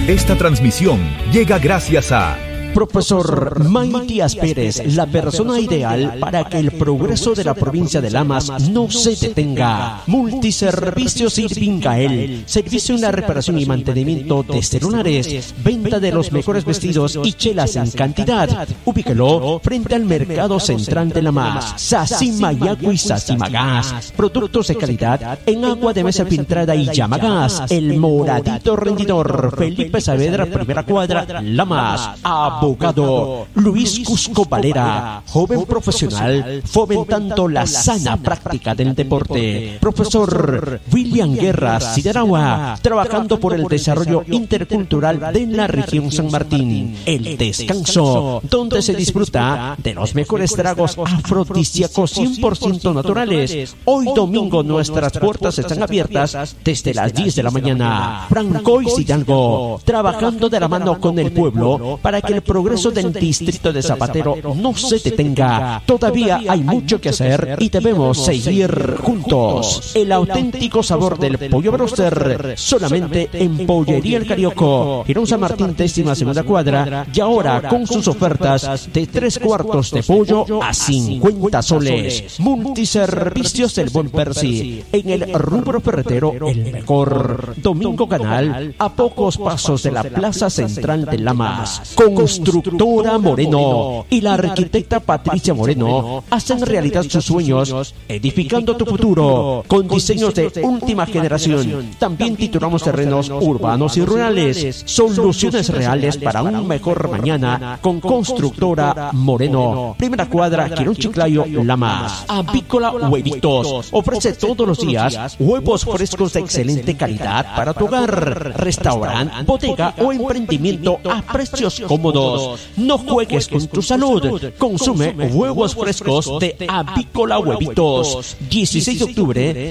Esta transmisión llega gracias a Profesor Matías Pérez, la persona ideal para que el progreso de la provincia de Lamas no se detenga. Multiservicios Irvingael, servicio en la reparación y mantenimiento de celulares, venta de los mejores vestidos y chelas en cantidad. Ubíquelo frente al Mercado Central de Lamas. Sacimayacu y Sacimagas, productos de calidad en agua de mesa filtrada y llamagas. El Moradito Rendidor, Felipe Saavedra, primera cuadra, Lamas. Abogado Luis Cusco Valera, joven profesional, fomentando la sana práctica del deporte. Profesor William Guerra Sideragua, trabajando por el desarrollo intercultural de la región San Martín. El Descanso, donde se disfruta de los mejores tragos afrodisíacos 100% naturales. Hoy domingo nuestras puertas están abiertas desde las 10 de la mañana. Franco y Hidalgo, trabajando de la mano con el pueblo para que el progreso del distrito de Zapatero no se detenga. Todavía hay mucho que hacer y debemos seguir juntos. El auténtico sabor del pollo broster solamente en Pollería El Carioco, Girón San Martín, 12ª cuadra, y ahora con sus ofertas de 3 cuartos de pollo a 50 soles. Multiservicios del Buen Percy, en el rubro ferretero el mejor. Domingo Canal, a pocos pasos de la Plaza Central de Lamas. Constructora Moreno y la arquitecta Patricia Moreno hacen realidad sus sueños, edificando tu futuro con diseños de última generación. También titulamos terrenos urbanos y rurales. Soluciones reales para un mejor mañana con Constructora Moreno. Primera cuadra, Quirón Chiclayo, Lamas. Avícola Huevitos ofrece todos los días huevos frescos de excelente calidad para tu hogar, restaurante, bodega o emprendimiento a precios cómodos. No juegues con tu salud. Consume huevos frescos de Avícola Huevitos. 16 de octubre,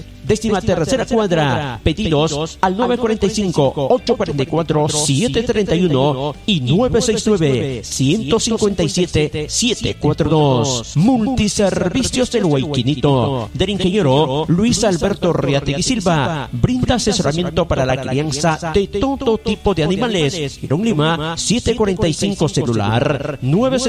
13ª cuadra. Pedidos al 945-844-731 y 969-157-742. Multiservicios del Huayquinito, del ingeniero Luis Alberto Riategui Silva. Brinda asesoramiento para la crianza de todo tipo de animales. Girón Lima, 745, celular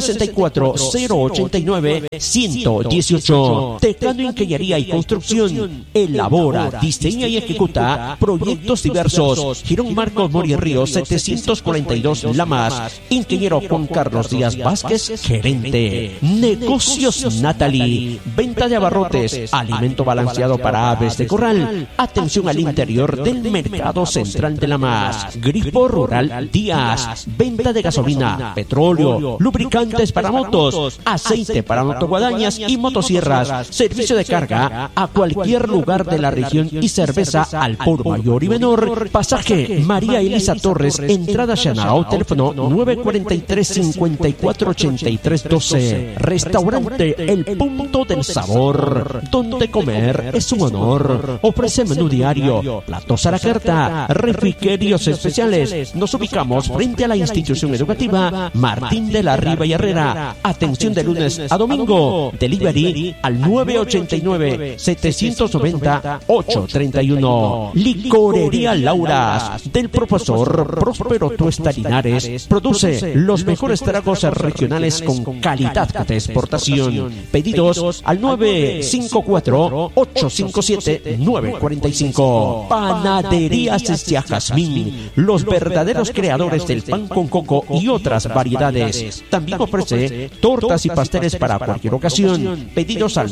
964-089-118. Tecano Ingeniería y Construcción. Elabora, diseña y ejecuta proyectos diversos. Girón Marcos Mori Ríos, 742, Lamas. Ingeniero Juan Carlos Díaz Vázquez, gerente. Negocios Natalie, venta de abarrotes, alimento balanceado para aves de corral. Atención al interior del Mercado Central de Lamas. Grifo Rural Díaz, venta de gasolina, petróleo, lubricantes para motos, aceite para motoguadañas y motosierras, servicio de carga a cualquier lugar de la región y cerveza al por mayor y menor. Pasaje María Elisa Torres, entrada Shanao, teléfono 943-548312. Restaurante El Punto del Sabor, donde comer es un honor. Ofrece menú diario, platos a la carta, refrigerios especiales. Nos ubicamos frente a la institución educativa Martín de la Riva y Herrera. Atención de lunes a domingo. Delivery al 989-790-831. Licorería Lauras, del profesor Próspero Tuesta Linares. Produce los mejores tragos regionales con calidad de exportación. Pedidos al 954-857-945. Panadería Cestia Jazmín, los verdaderos creadores del pan con coco y otras variedades. También ofrece tortas y pasteles para cualquier ocasión. Pedidos al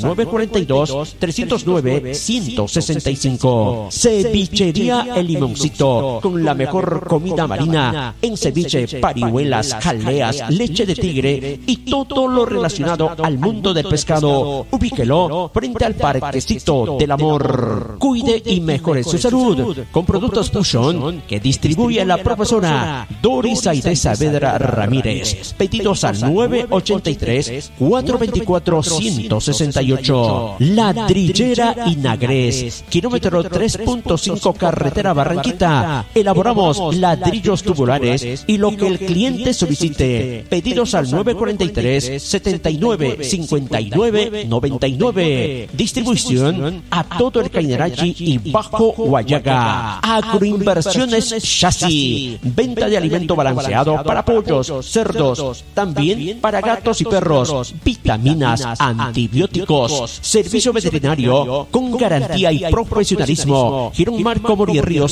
942-309-165. Cevichería El Limoncito, con la mejor comida marina en ceviche, parihuelas, jaleas, leche de tigre y todo lo relacionado al mundo del pescado. Ubíquelo frente al Parquecito del Amor. Cuide y mejore su salud con productos Fusion que distribuye la profesora Doris Aide Saavedra Ramírez. Pedidos al 983-424-168. Ladrillera Inagrés, Pérez, kilómetro 3.5 carretera Barranquita. Elaboramos ladrillos tubulares y lo que el cliente solicite. Pedidos al 943 79 59 99. Distribución a todo el Cainarachi y Bajo Guayaga. Agroinversiones Chasis. Venta de alimento balanceado para pollos, cerdos, también para gatos y perros. Vitaminas, antibióticos. Servicio veterinario con garantía y profesionalismo. Girón Marco Mori Ríos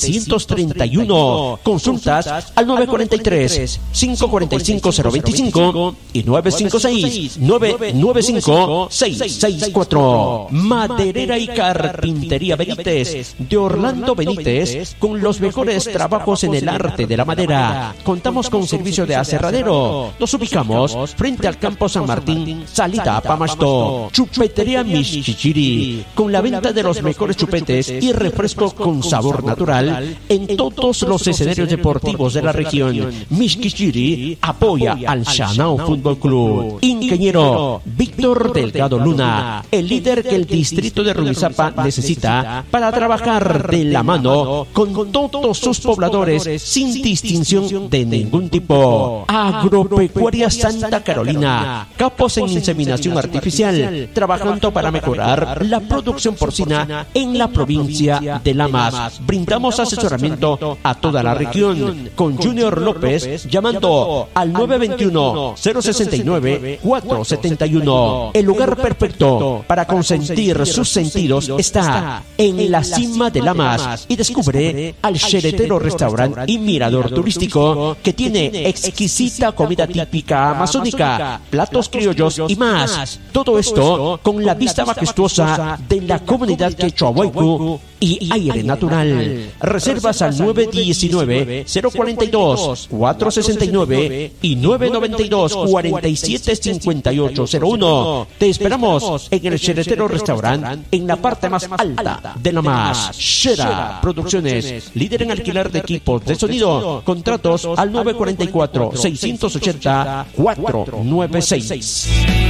731. Consultas al 943 545 025 y 956 995 664. Maderera y carpintería Benítez de Orlando Benítez, con los mejores trabajos en el arte de la madera. Contamos con servicio de aserradero. Nos ubicamos frente al campo San Martín, salida a Pamasto. Chupetería Mishkichiri, con la venta de los mejores chupetes y refrescos con sabor natural en todos los escenarios deportivos de la región. Mishkichiri apoya al Shanao Fútbol Club. Ingeniero Víctor Delgado Luna, el líder que el distrito de Rumizápa necesita para trabajar de la mano con todos sus pobladores sin distinción de ningún tipo. Agropecuaria Santa Carolina, capos en inseminación artificial, trabajando para mejorar la producción porcina en la provincia de Lamas. Brindamos asesoramiento a toda la región con Junior López, llamando al 921 069 471. El lugar perfecto para consentir sus sentidos está en la cima de Lamas, y descubre al Xeretero Restaurante y Mirador Turístico, que tiene exquisita comida típica amazónica, platos criollos y más. Todo esto con la vista majestuosa de la comunidad quechua-huaycu y aire natural. Reservas al 919-042-469 y 992-475801. Te esperamos en el Xeretero Restaurant, en la parte más alta de Lamas. Xera Producciones, líder en alquiler de equipos de sonido. Contratos al 944-680-496.